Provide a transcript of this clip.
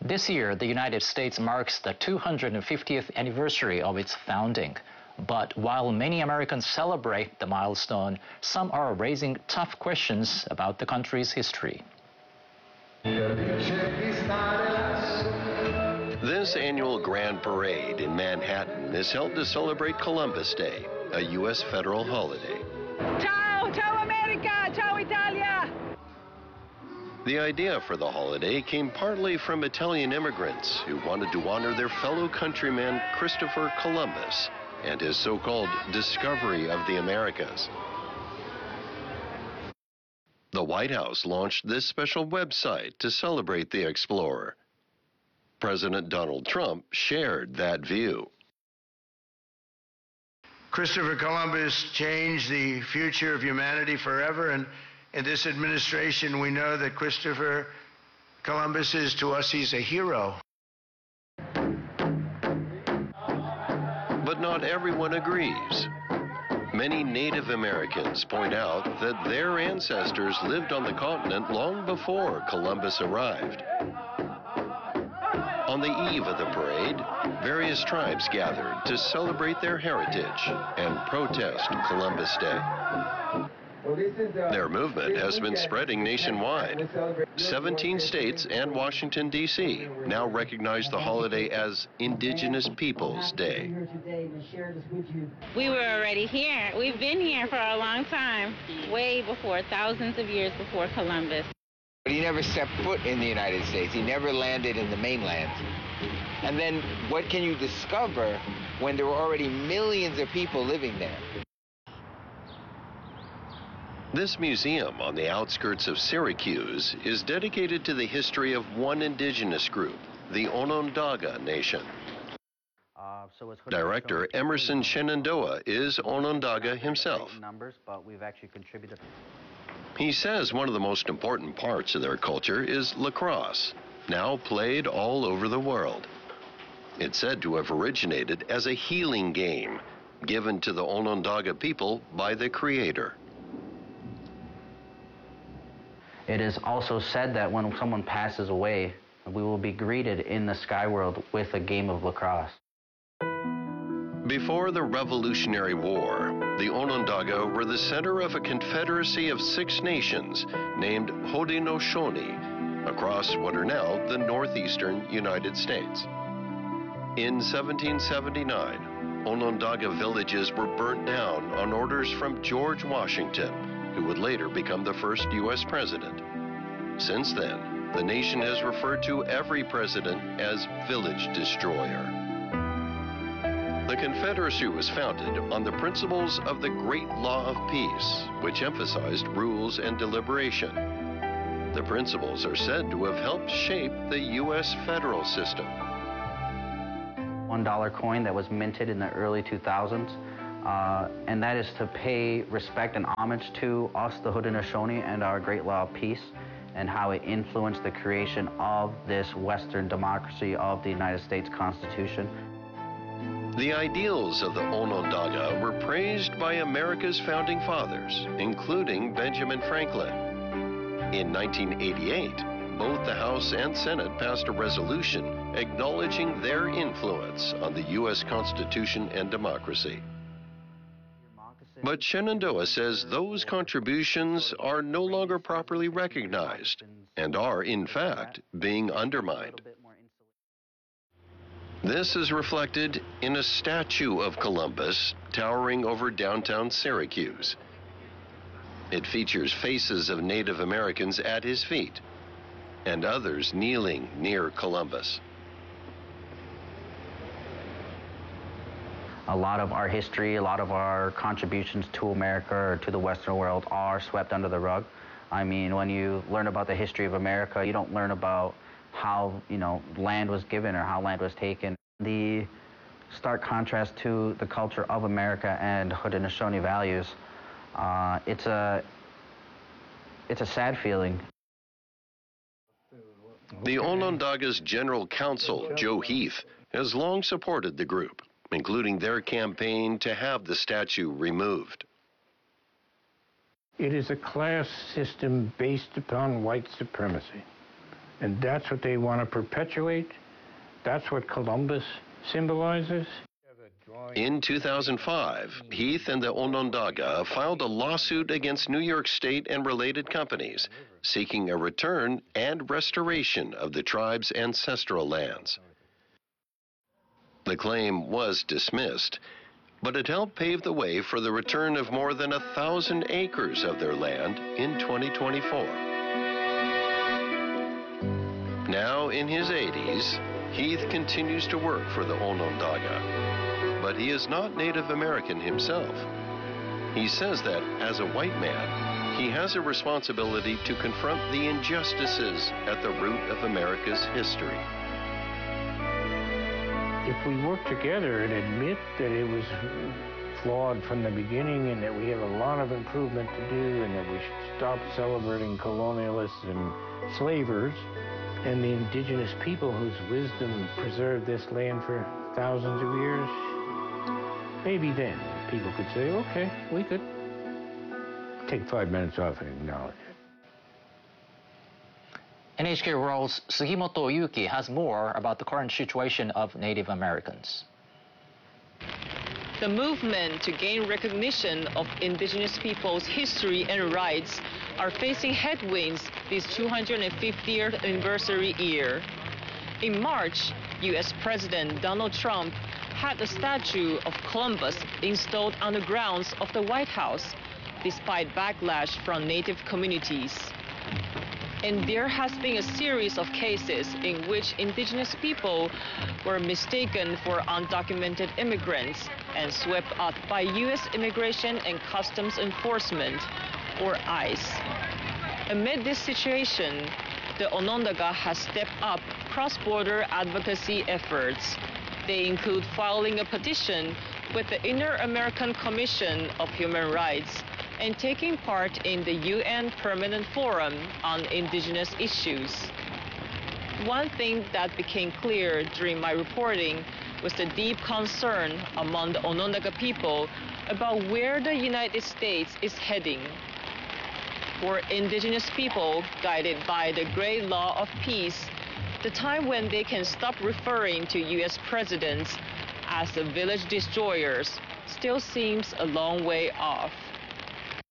This year, the United States marks the 250th anniversary of its founding. But while many Americans celebrate the milestone, some are raising tough questions about the country's history. This annual Grand Parade in Manhattan is held to celebrate Columbus Day, a U.S. federal holiday. Ciao, ciao America, ciao Italia! The idea for the holiday came partly from Italian immigrants who wanted to honor their fellow countryman Christopher Columbus and his so-called discovery of the Americas. The White House launched this special website to celebrate the explorer. President Donald Trump shared that view. Christopher Columbus changed the future of humanity forever, and in this administration we know that Christopher Columbus is, to us, he's a hero. But not everyone agrees. Many Native Americans point out that their ancestors lived on the continent long before Columbus arrived. On the eve of the parade, various tribes gathered to celebrate their heritage and protest Columbus Day. Their movement has been spreading nationwide. 17 states and Washington, D.C. now recognize the holiday as Indigenous Peoples Day. We were already here. We've been here for a long time, way before, thousands of years before Columbus. But he never set foot in the United States. He never landed in the mainland. And then what can you discover when there were already millions of people living there? This museum on the outskirts of Syracuse is dedicated to the history of one indigenous group, the Onondaga Nation. Director Emerson Shenandoah is Onondaga himself. He says one of the most important parts of their culture is lacrosse, now played all over the world. It's said to have originated as a healing game given to the Onondaga people by the Creator. It is also said that when someone passes away, we will be greeted in the sky world with a game of lacrosse. Before the Revolutionary War, the Onondaga were the center of a confederacy of 6 nations named Haudenosaunee across what are now the northeastern United States. In 1779, Onondaga villages were burnt down on orders from George Washington, who would later become the first U.S. president. Since then, the nation has referred to every president as Village Destroyer. The Confederacy was founded on the principles of the Great Law of Peace, which emphasized rules and deliberation. The principles are said to have helped shape the U.S. federal system. $1 coin that was minted in the early 2000s, and that is to pay respect and homage to us, the Haudenosaunee, and our Great Law of Peace, and how it influenced the creation of this Western democracy of the United States Constitution. The ideals of the Onondaga were praised by America's founding fathers, including Benjamin Franklin. In 1988, both the House and Senate passed a resolution acknowledging their influence on the U.S. Constitution and democracy. But Shenandoah says those contributions are no longer properly recognized and are, in fact, being undermined. This is reflected in a statue of Columbus towering over downtown Syracuse. It features faces of Native Americans at his feet and others kneeling near Columbus. A lot of our history, a lot of our contributions to America or to the Western world are swept under the rug. I mean, when you learn about the history of America, you don't learn about how, land was given or how land was taken. The stark contrast to the culture of America and Haudenosaunee values, it's a sad feeling. The Onondaga's General Counsel, Joe Heath, has long supported the group, including their campaign to have the statue removed. It is a class system based upon white supremacy. And that's what they want to perpetuate. That's what Columbus symbolizes. In 2005, Heath and the Onondaga filed a lawsuit against New York State and related companies, seeking a return and restoration of the tribe's ancestral lands. The claim was dismissed, but it helped pave the way for the return of more than 1,000 acres of their land in 2024. Now in his 80s, Heath continues to work for the Onondaga, but he is not Native American himself. He says that as a white man, he has a responsibility to confront the injustices at the root of America's history. If we work together and admit that it was flawed from the beginning and that we have a lot of improvement to do and that we should stop celebrating colonialists and slavers and the indigenous people whose wisdom preserved this land for thousands of years, maybe then people could say, okay, we could take 5 minutes off and acknowledge it. NHK World's Sugimoto Yuki has more about the current situation of Native Americans. The movement to gain recognition of indigenous peoples' history and rights are facing headwinds this 250th anniversary year. In March, U.S. President Donald Trump had a statue of Columbus installed on the grounds of the White House, despite backlash from Native communities. And there has been a series of cases in which indigenous people were mistaken for undocumented immigrants and swept out by U.S. Immigration and Customs Enforcement, or ICE. Amid this situation, the Onondaga has stepped up cross-border advocacy efforts. They include filing a petition with the Inter-American Commission of Human Rights and taking part in the UN Permanent Forum on Indigenous Issues. One thing that became clear during my reporting was the deep concern among the Onondaga people about where the United States is heading. For indigenous people guided by the great law of peace, the time when they can stop referring to U.S. presidents as the village destroyers still seems a long way off.